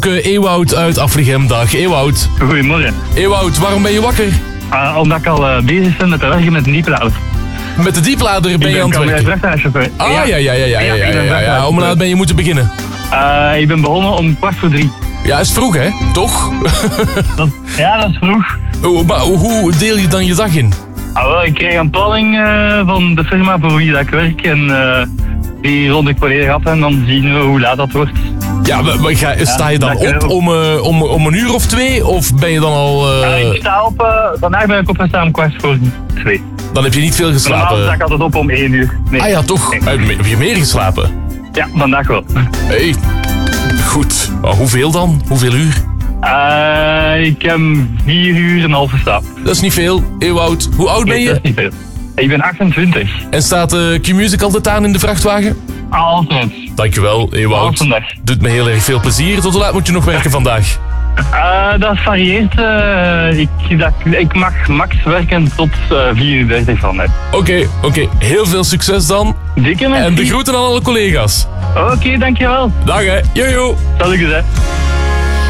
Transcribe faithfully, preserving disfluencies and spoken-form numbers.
Ewout uit Aflichem. Dag Ewout. Goedemorgen. Ewout, waarom ben je wakker? Uh, omdat ik al uh, bezig ben met te werken met een dieplader. Met de dieplader ben je aan het werken? Ik ben vrachtwagenchauffeur. Ah, ja, ja, ja, ja, ja, ja, ja, ja, ja. Hoe laat ben je moeten beginnen? Uh, ik ben begonnen om kwart voor drie. Ja, is vroeg, hè? Toch? dat, ja, dat is vroeg. Oh, maar hoe deel je dan je dag in? Ah, wel, ik kreeg een planning uh, van de firma voor wie dat ik werk en uh, die rond ik volledig af en dan zien we hoe laat dat wordt. Ja, maar, maar ga, sta je dan ja, op om, uh, om, om een uur of twee of ben je dan al... Uh... Ja, ik sta op, uh, vandaag ben ik opgestaan om kwart voor twee. Dan heb je niet veel geslapen. Normaal sta ik altijd op om één uur. Nee. Ah ja, toch? Nee. Heb je meer geslapen? Ja, vandaag wel. Hey. Goed. Maar hoeveel dan? Hoeveel uur? Uh, ik heb vier uur en een half geslapen. Dat is niet veel. Ewout, hoe oud ben je? Nee, dat is niet veel. Ik ben achtentwintig. En staat uh, Q-Music altijd aan in de vrachtwagen? Altijd. Dankjewel, Ewout. Doet me heel erg veel plezier. Tot hoe laat moet je nog werken vandaag? Uh, dat varieert. Uh, ik, dat, ik mag max werken tot uh, vier uur dertig van mij. Oké, okay, oké. Okay. Heel veel succes dan. Dikke merci. En de groeten aan alle collega's. Oké, okay, dankjewel. Dag hè. Jojo. Salut hè.